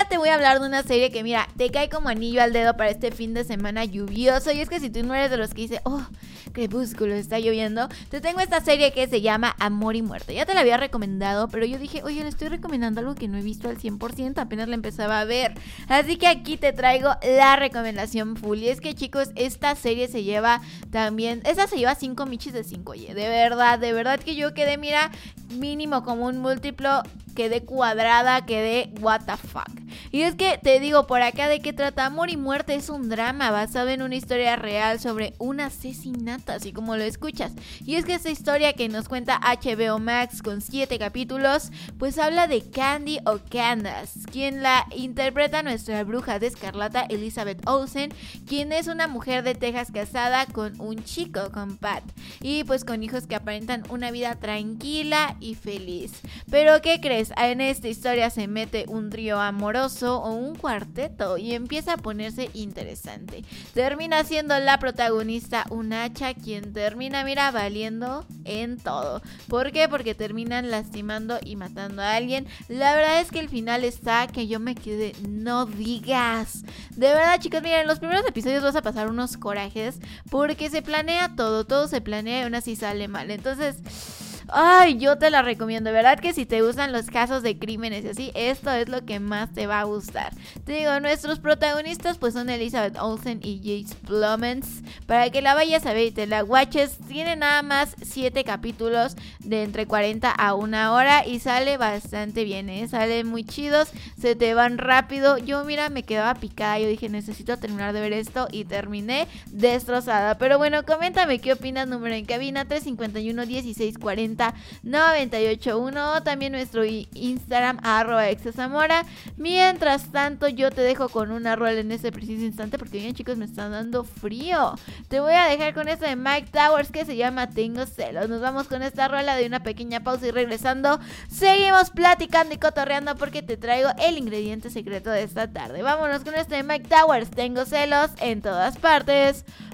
te voy a hablar de una serie que, mira, te cae como anillo al dedo para este fin de semana lluvioso. Y es que si tú no eres de los que dice, oh, crepúsculo, está lloviendo, te tengo esta serie que se llama Amor y Muerte. Ya te la había recomendado, pero yo dije, oye, le estoy recomendando algo que no he visto al 100%, apenas la empezaba a ver. Así que aquí te traigo la recomendación full. Y es que, chicos, esta serie se lleva también, esa se lleva 5 michis de 5, oye, de verdad que yo quedé, mira, mínimo como un múltiplo, quedé cuadrada, quedé what the fuck. Y es que te digo por acá de qué trata. Amor y Muerte es un drama basado en una historia real sobre un asesinato, así como lo escuchas. Y es que esta historia que nos cuenta HBO Max con 7 capítulos, pues habla de Candy o Candace, quien la interpreta nuestra bruja de escarlata Elizabeth Olsen, quien es una mujer de Texas casada con un chico, con Pat, y pues con hijos que aparentan una vida tranquila y feliz. Pero ¿qué crees? En esta historia se mete un trío amoroso o un cuarteto y empieza a ponerse interesante. Termina siendo la protagonista un hacha, quien termina, mira, valiendo en todo. ¿Por qué? Porque terminan lastimando y matando a alguien. La verdad es que el final está que yo me quedé, no digas. De verdad, chicos, miren, en los primeros episodios vas a pasar unos corajes porque se planea todo se planea y aún así sale mal. Entonces, ay, yo te la recomiendo, ¿verdad? Que si te gustan los casos de crímenes y así, esto es lo que más te va a gustar. Te digo, nuestros protagonistas pues son Elizabeth Olsen y Jake Plemons. Para que la vayas a ver y te la watches, tiene nada más 7 capítulos de entre 40 a 1 hora y sale bastante bien, salen muy chidos, se te van rápido. Yo, mira, me quedaba picada, yo dije, necesito terminar de ver esto y terminé destrozada. Pero bueno, coméntame qué opinas, número en cabina 351 1640 981, también nuestro Instagram @exazamora. Mientras tanto, yo te dejo con una rola en este preciso instante porque bien, chicos, me están dando frío. Te voy a dejar con esta de Mike Towers que se llama Tengo Celos. Nos vamos con esta rola de una pequeña pausa y regresando seguimos platicando y cotorreando porque te traigo el ingrediente secreto de esta tarde. Vámonos con este de Mike Towers, Tengo Celos, en todas partes